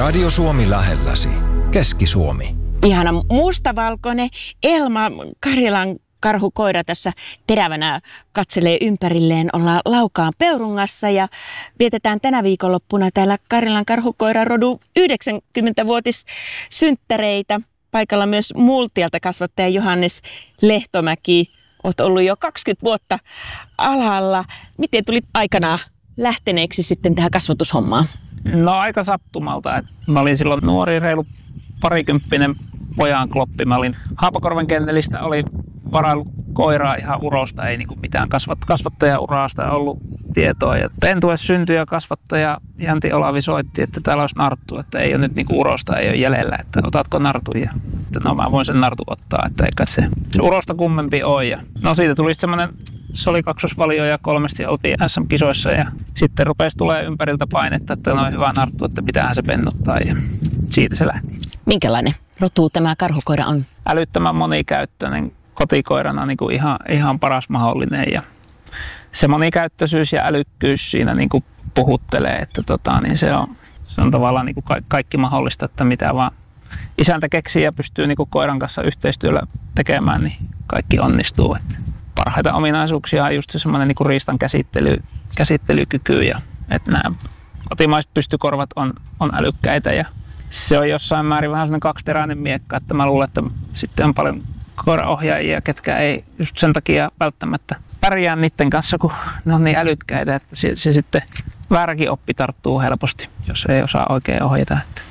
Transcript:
Radio Suomi lähelläsi. Keski-Suomi. Ihana mustavalkoinen Elma, Karjalan karhukoira tässä terävänä katselee ympärilleen. Ollaan Laukaan Peurungassa ja vietetään tänä viikonloppuna täällä Karjalan karhukoirarodun 90-vuotissynttäreitä. Paikalla myös Multialta kasvattaja Johannes Lehtomäki. Olet ollut jo 20 vuotta alalla. Miten tulit aikanaan lähteneeksi sitten tähän kasvatushommaan? No aika sattumalta. Mä olin silloin nuori, reilu parikymppinen pojan kloppi. Mä olin Haapakorven kennelistä, olin varaillut koiraa ihan urosta, ei niinku mitään kasvattajaurasta ollut tietoa. Ja pentue syntyi ja kasvattaja Janti Olavi soitti, että täällä olisi narttu, että ei ole nyt niinku urosta, ei ole jäljellä, että otatko nartuja. Että no mä voin sen nartu ottaa, että eikä se urosta kummempi ole. Ja no siitä tuli semmoinen, se oli kaksosvalio ja 3 oltiin SM-kisoissa ja sitten rupesi tulee ympäriltä painetta, että on hyvä narttu, että pitäähän se pennuttaa ja siitä se lähti. Minkälainen rotu tämä karhukoira on? Älyttömän monikäyttöinen, kotikoirana niin kuin ihan paras mahdollinen ja se monikäyttöisyys ja älykkyys siinä niin kuin puhuttelee, että niin se on tavallaan niin kuin kaikki mahdollista, että mitä vaan isäntä keksii ja pystyy niin kuin koiran kanssa yhteistyöllä tekemään, niin kaikki onnistuu. Että parhaita ominaisuuksia on just se semmoinen niin kuin riistan käsittelykyky ja että nämä kotimaiset pystykorvat on älykkäitä ja se on jossain määrin vähän semmoinen kaksiteräinen miekka, että mä luulen, että sitten on paljon koiraohjaajia, ketkä ei just sen takia välttämättä pärjää niiden kanssa, kun ne on niin älykkäitä, että se sitten vääräkin oppi tarttuu helposti, jos ei osaa oikein ohjata.